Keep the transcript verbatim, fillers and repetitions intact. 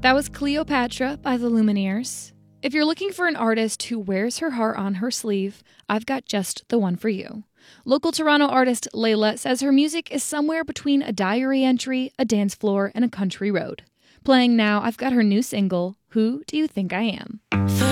That was Cleopatra by the Lumineers. If you're looking for an artist who wears her heart on her sleeve, I've got just the one for you. Local Toronto artist Layla says her music is somewhere between a diary entry, a dance floor, and a country road. Playing now, I've got her new single, Who Do You Think I Am?